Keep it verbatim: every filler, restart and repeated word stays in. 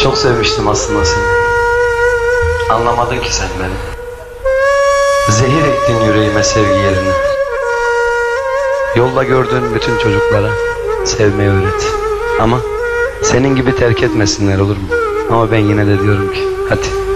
Çok sevmiştim aslında seni. Anlamadın ki sen beni. Zehir ettin yüreğime sevgi yerini. Yolda gördüğün bütün çocuklara sevmeyi öğret. Ama senin gibi terk etmesinler, olur mu? Ama ben yine de diyorum ki hadi.